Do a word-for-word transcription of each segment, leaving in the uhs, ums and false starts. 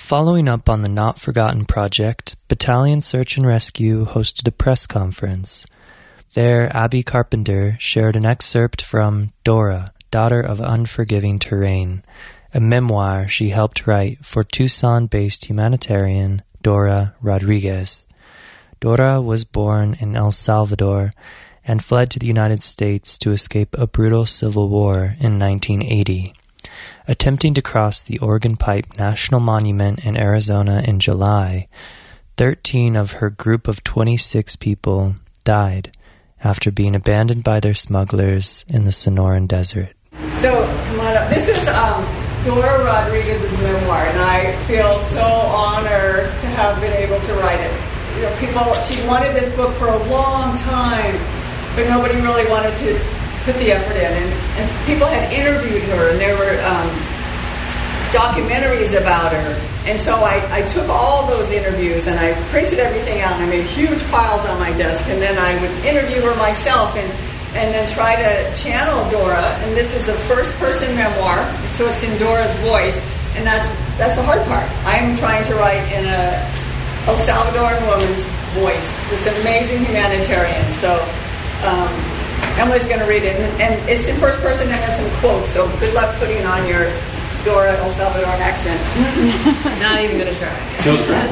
Following up on the Not Forgotten project, Battalion Search and Rescue hosted a press conference. There, Abby Carpenter shared an excerpt from Dora, Daughter of Unforgiving Terrain, a memoir she helped write for Tucson-based humanitarian Dora Rodriguez. Dora was born in El Salvador and fled to the United States to escape a brutal civil war in nineteen eighty. Attempting to cross the Organ Pipe National Monument in Arizona in July, thirteen of her group of twenty-six people died after being abandoned by their smugglers in the Sonoran Desert. So, come on up. This is um, Dora Rodriguez's memoir, and I feel so honored to have been able to write it. You know, people, she wanted this book for a long time, but nobody really wanted to put the effort in, and, and people had interviewed her, and there were um, documentaries about her, and so I, I took all those interviews and I printed everything out, and I made huge piles on my desk, and then I would interview her myself and, and then try to channel Dora, and this is a first-person memoir, so it's in Dora's voice, and that's that's the hard part. I'm trying to write in a El Salvadoran woman's voice, this amazing humanitarian, so um, Emily's going to read it, and, and it's in first person, and there's some quotes, so good luck putting on your Dora El Salvadoran accent. Not even going to try. No stress.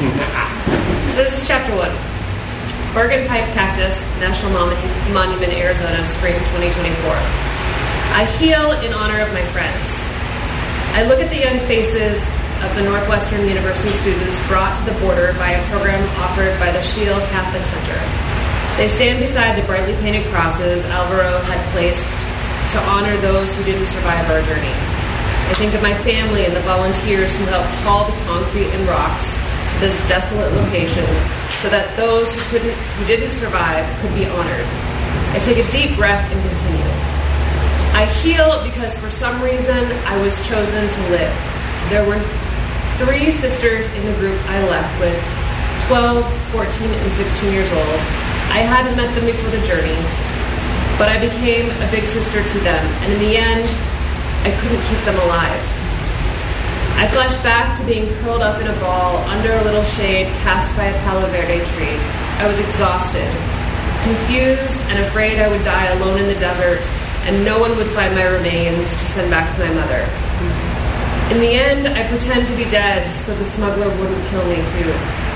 So this is chapter one. Organ Pipe Cactus, National Mon- Monument, Arizona, spring twenty twenty-four. I heal in honor of my friends. I look at the young faces of the Northwestern University students brought to the border by a program offered by the Shield Catholic Center. They stand beside the brightly painted crosses Alvaro had placed to honor those who didn't survive our journey. I think of my family and the volunteers who helped haul the concrete and rocks to this desolate location so that those who couldn't, who didn't survive could be honored. I take a deep breath and continue. I heal because for some reason I was chosen to live. There were three sisters in the group I left with, twelve, fourteen, and sixteen years old. I hadn't met them before the journey, but I became a big sister to them, and in the end, I couldn't keep them alive. I flashed back to being curled up in a ball under a little shade cast by a Palo Verde tree. I was exhausted, confused, and afraid I would die alone in the desert, and no one would find my remains to send back to my mother. In the end, I pretend to be dead so the smuggler wouldn't kill me too.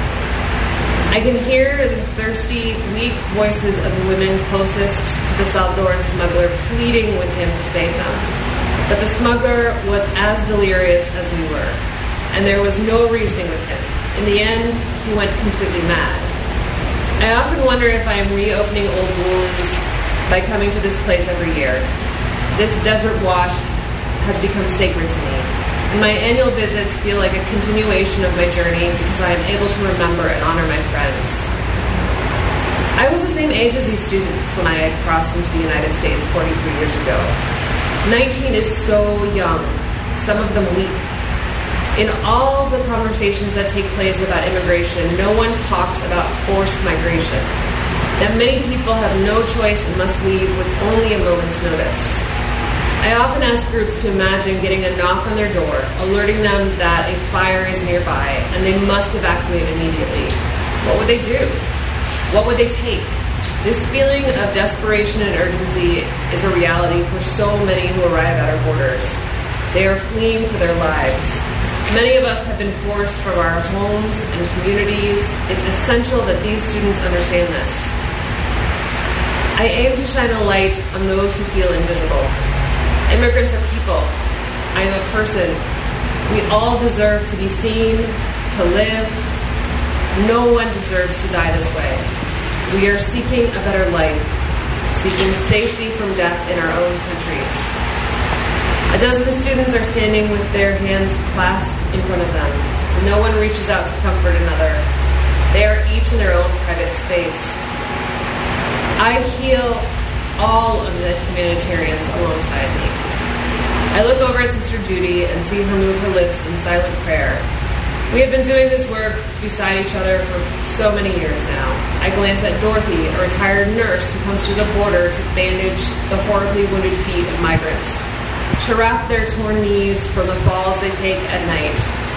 I can hear the thirsty, weak voices of the women closest to the Salvadoran smuggler pleading with him to save them. But the smuggler was as delirious as we were, and there was no reasoning with him. In the end, he went completely mad. I often wonder if I am reopening old wounds by coming to this place every year. This desert wash has become sacred to me. And my annual visits feel like a continuation of my journey because I am able to remember and honor my friends. I was the same age as these students when I had crossed into the United States forty-three years ago. nineteen is so young. Some of them weep. In all the conversations that take place about immigration, no one talks about forced migration. That many people have no choice and must leave with only a moment's notice. I often ask groups to imagine getting a knock on their door, alerting them that a fire is nearby and they must evacuate immediately. What would they do? What would they take? This feeling of desperation and urgency is a reality for so many who arrive at our borders. They are fleeing for their lives. Many of us have been forced from our homes and communities. It's essential that these students understand this. I aim to shine a light on those who feel invisible. Immigrants are people. I am a person. We all deserve to be seen, to live. No one deserves to die this way. We are seeking a better life, seeking safety from death in our own countries. A dozen students are standing with their hands clasped in front of them. No one reaches out to comfort another. They are each in their own private space. I heal all of the humanitarians alongside me. I look over at Sister Judy and see her move her lips in silent prayer. We have been doing this work beside each other for so many years now. I glance at Dorothy, a retired nurse who comes to the border to bandage the horribly wounded feet of migrants, to wrap their torn knees from the falls they take at night,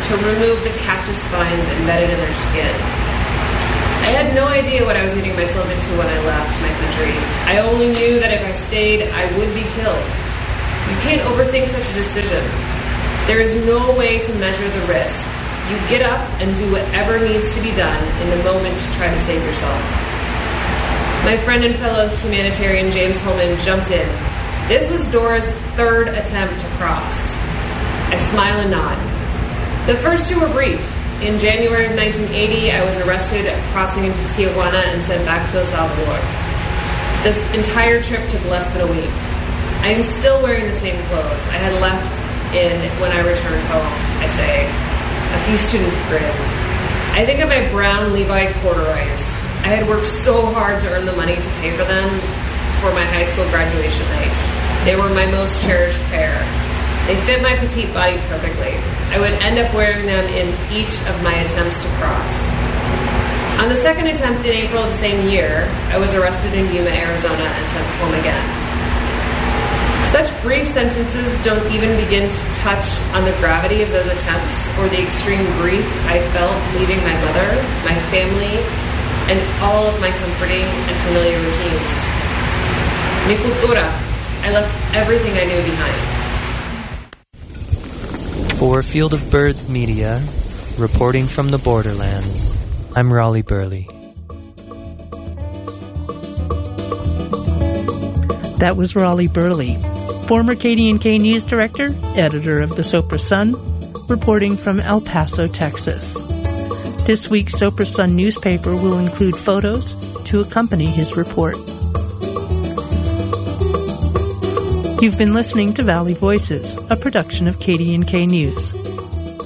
to remove the cactus spines embedded in their skin. I had no idea what I was getting myself into when I left my country. I only knew that if I stayed, I would be killed. You can't overthink such a decision. There is no way to measure the risk. You get up and do whatever needs to be done in the moment to try to save yourself. My friend and fellow humanitarian James Holman jumps in. This was Dora's third attempt to cross. I smile and nod. The first two were brief. In January of nineteen eighty, I was arrested crossing into Tijuana and sent back to El Salvador. This entire trip took less than a week. I am still wearing the same clothes I had left in when I returned home, I say. A few students grin. I think of my brown Levi corduroys. I had worked so hard to earn the money to pay for them for my high school graduation night. They were my most cherished pair. They fit my petite body perfectly. I would end up wearing them in each of my attempts to cross. On the second attempt in April of the same year, I was arrested in Yuma, Arizona, and sent home again. Such brief sentences don't even begin to touch on the gravity of those attempts or the extreme grief I felt leaving my mother, my family, and all of my comforting and familiar routines. Mi cultura. I left everything I knew behind. For Field of Birds Media, reporting from the borderlands, I'm Raleigh Burley. That was Raleigh Burley, former K D N K News Director, editor of the Sopra Sun, reporting from El Paso, Texas. This week's Sopra Sun newspaper will include photos to accompany his report. You've been listening to Valley Voices, a production of K D N K News.